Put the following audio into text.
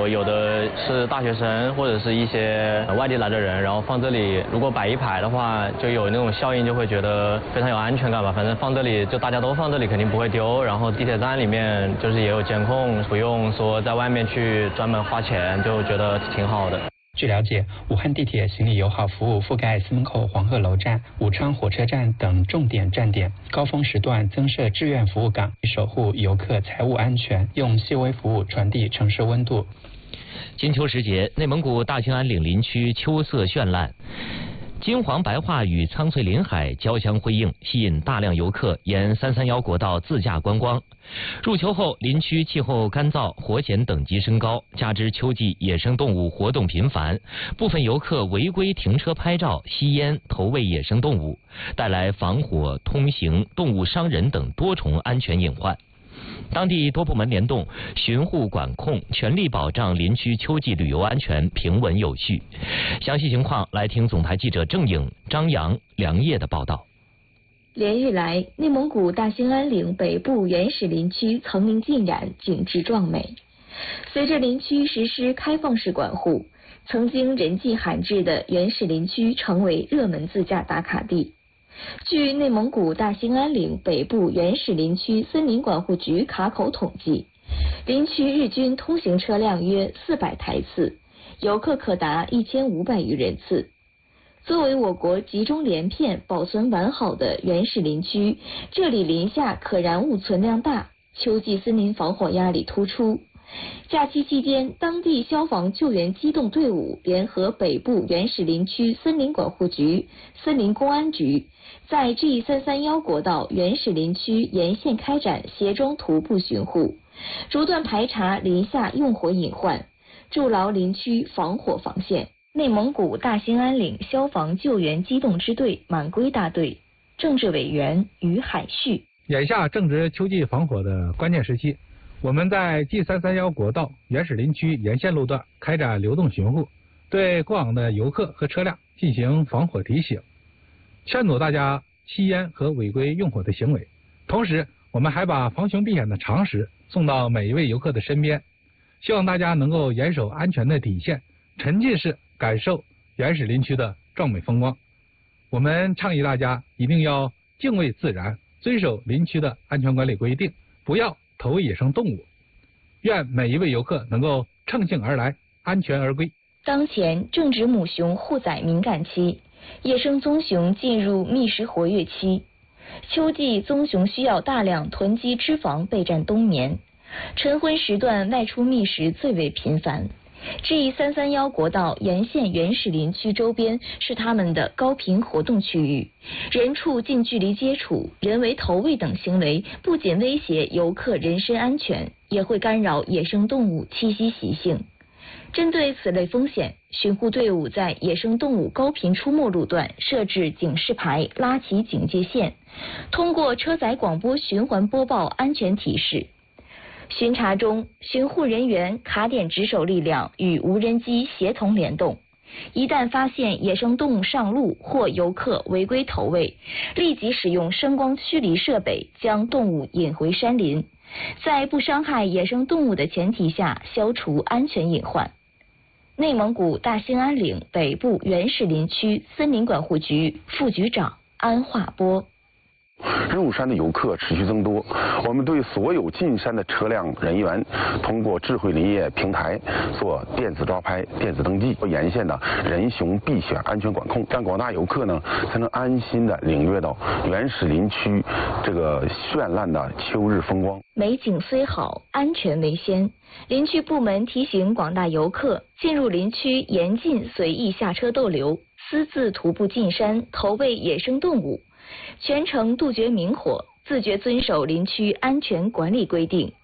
后有的是大学生或者是一些外地来的人，然后放这里，如果摆一排的话，就有那种效应，就会觉得非常有安全感吧。反正放这里就大家都放这里，肯定不会丢。然后地铁站里面就是也有监控，不用说在外面去专门花钱，就觉得挺好的。 据了解，武汉地铁行李友好服务覆盖司门口黄鹤楼站、武昌火车站等重点站点，高峰时段增设志愿服务岗，守护游客财物安全，用细微服务传递城市温度。 金秋时节，内蒙古大兴安岭林区秋色绚烂，金黄白桦与苍翠林海交相辉映，吸引大量游客沿331国道自驾观光。入秋后，林区气候干燥，火险等级升高，加之秋季野生动物活动频繁，部分游客违规停车拍照、吸烟、投喂野生动物，带来防火、通行、动物伤人等多重安全隐患。当地多部门联动，巡护管控，全力保障林区秋季旅游安全平稳有序。详细情况来听总台记者郑颖、张扬、梁烨的报道。 连日来，内蒙古大兴安岭北部原始林区层林尽染，景致壮美。随着林区实施开放式管护，曾经人迹罕至的原始林区成为热门自驾打卡地。据内蒙古大兴安岭北部原始林区森林管护局卡口统计，林区日均通行车辆约400台次，游客可达1500余人次。作为我国集中连片保存完好的原始林区，这里林下可燃物存量大，秋季森林防火压力突出。假期期间，当地消防救援机动队伍联合北部原始林区森林管护局、森林公安局，在 G331国道原始林区沿线开展协装徒步巡护，逐段排查林下用火隐患，筑牢林区防火防线。内蒙古大兴安岭消防救援机动支队满归大队政治委员于海旭： 眼下正值秋季防火的关键时期，我们在 G331国道原始林区沿线路段开展流动巡护，对过往的游客和车辆进行防火提醒，劝阻大家吸烟和违规用火的行为。同时，我们还把防凶避险的常识送到每一位游客的身边，希望大家能够严守安全的底线，沉浸式感受原始林区的壮美风光。我们倡议大家一定要敬畏自然，遵守林区的安全管理规定，不要投喂野生动物。愿每一位游客能够乘兴而来，安全而归。 当前正值母熊护崽敏感期，野生棕熊进入觅食活跃期。秋季棕熊需要大量囤积脂肪备战冬眠，晨昏时段外出觅食最为频繁。G331国道沿线原始林区周边是它们的高频活动区域，人畜近距离接触、人为投喂等行为不仅威胁游客人身安全，也会干扰野生动物栖息习性。针对此类风险，巡护队伍在野生动物高频出没路段设置警示牌，拉起警戒线，通过车载广播循环播报安全提示。巡查中，巡护人员卡点值守力量与无人机协同联动，一旦发现野生动物上路或游客违规投喂，立即使用声光驱离设备将动物引回山林，在不伤害野生动物的前提下消除安全隐患。内蒙古大兴安岭北部原始林区森林管护局副局长安化波： 入山的游客持续增多，我们对所有进山的车辆人员通过智慧林业平台做电子抓拍、电子登记，沿线的人熊避险安全管控，让广大游客呢才能安心的领略到原始林区这个绚烂的秋日风光。 美景虽好，安全为先。林区部门提醒广大游客，进入林区严禁随意下车逗留、私自徒步进山、投喂野生动物，全程杜绝明火，自觉遵守林区安全管理规定，